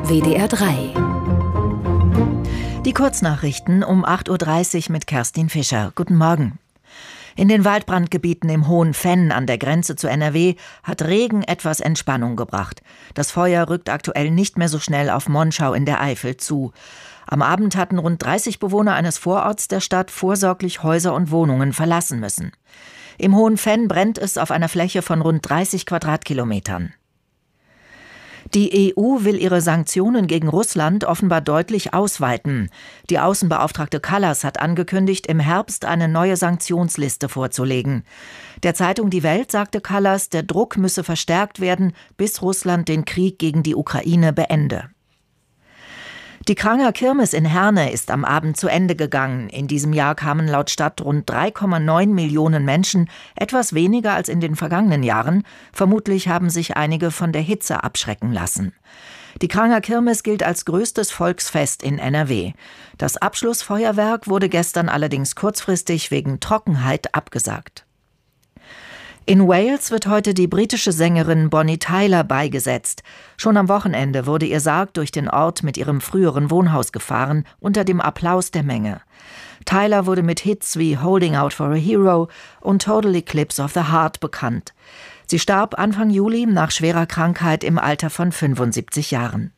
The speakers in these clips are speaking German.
WDR 3. Die Kurznachrichten um 8.30 Uhr mit Kerstin Fischer. Guten Morgen. In den Waldbrandgebieten im Hohen Venn an der Grenze zu NRW hat Regen etwas Entspannung gebracht. Das Feuer rückt aktuell nicht mehr so schnell auf Monschau in der Eifel zu. Am Abend hatten rund 30 Bewohner eines Vororts der Stadt vorsorglich Häuser und Wohnungen verlassen müssen. Im Hohen Venn brennt es auf einer Fläche von rund 30 Quadratkilometern. Die EU will ihre Sanktionen gegen Russland offenbar deutlich ausweiten. Die Außenbeauftragte Kallas hat angekündigt, im Herbst eine neue Sanktionsliste vorzulegen. Der Zeitung Die Welt sagte Kallas, der Druck müsse verstärkt werden, bis Russland den Krieg gegen die Ukraine beende. Die Kranger Kirmes in Herne ist am Abend zu Ende gegangen. In diesem Jahr kamen laut Stadt rund 3,9 Millionen Menschen, etwas weniger als in den vergangenen Jahren. Vermutlich haben sich einige von der Hitze abschrecken lassen. Die Kranger Kirmes gilt als größtes Volksfest in NRW. Das Abschlussfeuerwerk wurde gestern allerdings kurzfristig wegen Trockenheit abgesagt. In Wales wird heute die britische Sängerin Bonnie Tyler beigesetzt. Schon am Wochenende wurde ihr Sarg durch den Ort mit ihrem früheren Wohnhaus gefahren, unter dem Applaus der Menge. Tyler wurde mit Hits wie Holding Out for a Hero und Total Eclipse of the Heart bekannt. Sie starb Anfang Juli nach schwerer Krankheit im Alter von 75 Jahren.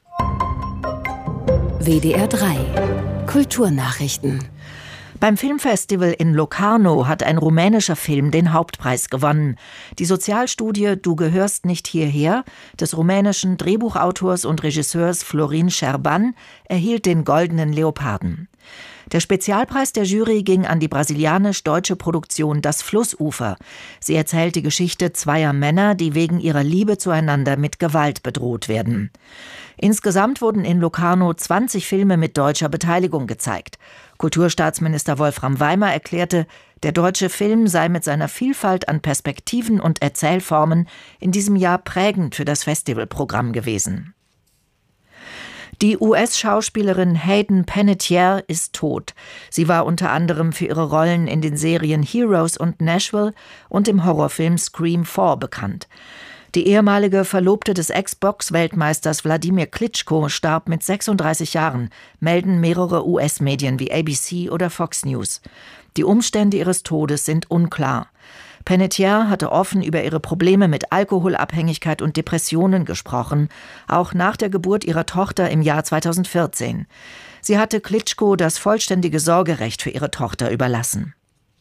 WDR 3. Kulturnachrichten. Beim Filmfestival in Locarno hat ein rumänischer Film den Hauptpreis gewonnen. Die Sozialstudie Du gehörst nicht hierher des rumänischen Drehbuchautors und Regisseurs Florin Scherban erhielt den Goldenen Leoparden. Der Spezialpreis der Jury ging an die brasilianisch-deutsche Produktion Das Flussufer. Sie erzählt die Geschichte zweier Männer, die wegen ihrer Liebe zueinander mit Gewalt bedroht werden. Insgesamt wurden in Locarno 20 Filme mit deutscher Beteiligung gezeigt. Kulturstaatsminister Wolfram Weimer erklärte, der deutsche Film sei mit seiner Vielfalt an Perspektiven und Erzählformen in diesem Jahr prägend für das Festivalprogramm gewesen. Die US-Schauspielerin Hayden Panettiere ist tot. Sie war unter anderem für ihre Rollen in den Serien Heroes und Nashville und im Horrorfilm Scream 4 bekannt. Die ehemalige Verlobte des Ex-Box-Weltmeisters Wladimir Klitschko starb mit 36 Jahren, melden mehrere US-Medien wie ABC oder Fox News. Die Umstände ihres Todes sind unklar. Panettiere hatte offen über ihre Probleme mit Alkoholabhängigkeit und Depressionen gesprochen, auch nach der Geburt ihrer Tochter im Jahr 2014. Sie hatte Klitschko das vollständige Sorgerecht für ihre Tochter überlassen.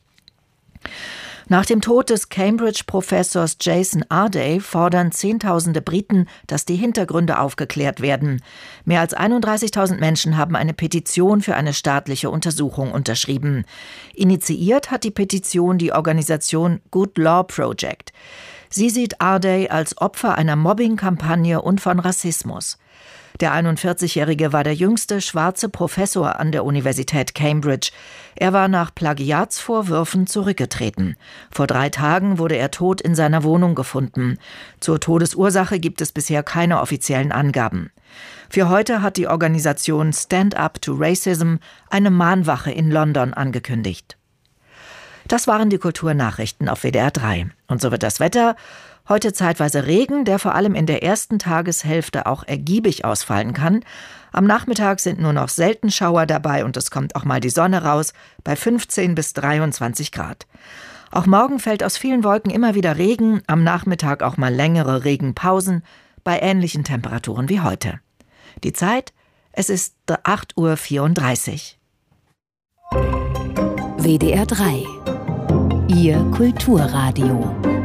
Nach dem Tod des Cambridge-Professors Jason Arday fordern Zehntausende Briten, dass die Hintergründe aufgeklärt werden. Mehr als 31.000 Menschen haben eine Petition für eine staatliche Untersuchung unterschrieben. Initiiert hat die Petition die Organisation Good Law Project. Sie sieht Arday als Opfer einer Mobbing-Kampagne und von Rassismus. Der 41-Jährige war der jüngste schwarze Professor an der Universität Cambridge. Er war nach Plagiatsvorwürfen zurückgetreten. Vor 3 Tagen wurde er tot in seiner Wohnung gefunden. Zur Todesursache gibt es bisher keine offiziellen Angaben. Für heute hat die Organisation Stand Up to Racism eine Mahnwache in London angekündigt. Das waren die Kulturnachrichten auf WDR 3. Und so wird das Wetter. Heute zeitweise Regen, der vor allem in der ersten Tageshälfte auch ergiebig ausfallen kann. Am Nachmittag sind nur noch selten Schauer dabei und es kommt auch mal die Sonne raus bei 15 bis 23 Grad. Auch morgen fällt aus vielen Wolken immer wieder Regen, am Nachmittag auch mal längere Regenpausen bei ähnlichen Temperaturen wie heute. Die Zeit, es ist 8.34 Uhr. WDR 3. Ihr Kulturradio.